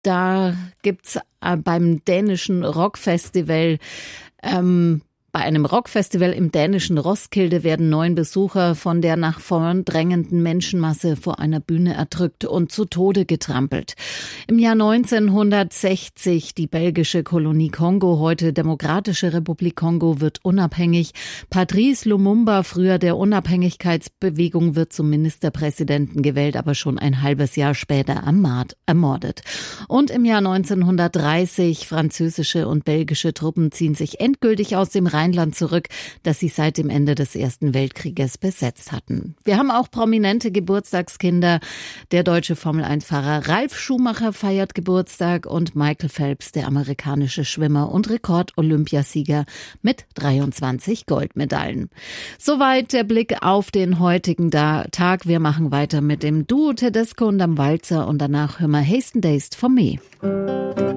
Da gibt's beim dänischen Rockfestival bei einem Rockfestival im dänischen Roskilde werden 9 Besucher von der nach vorn drängenden Menschenmasse vor einer Bühne erdrückt und zu Tode getrampelt. Im Jahr 1960 die belgische Kolonie Kongo, heute Demokratische Republik Kongo, wird unabhängig. Patrice Lumumba, früher der Unabhängigkeitsbewegung, wird zum Ministerpräsidenten gewählt, aber schon ein halbes Jahr später ermordet. Und im Jahr 1930 französische und belgische Truppen ziehen sich endgültig aus dem Rheinland zurück, das sie seit dem Ende des Ersten Weltkrieges besetzt hatten. Wir haben auch prominente Geburtstagskinder. Der deutsche Formel-1-Fahrer Ralf Schumacher feiert Geburtstag und Michael Phelps, der amerikanische Schwimmer und Rekord-Olympiasieger mit 23 Goldmedaillen. Soweit der Blick auf den heutigen Tag. Wir machen weiter mit dem Duo Tedesco und am Walzer und danach hören wir Hasten Dazed von Me.